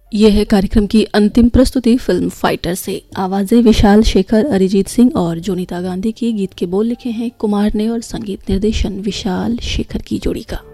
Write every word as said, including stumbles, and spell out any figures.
यह है कार्यक्रम की अंतिम प्रस्तुति फिल्म फाइटर से। आवाजें विशाल शेखर, अरिजीत सिंह और जोनीता गांधी की। गीत के बोल लिखे हैं कुमार ने और संगीत निर्देशन विशाल शेखर की जोड़ी का।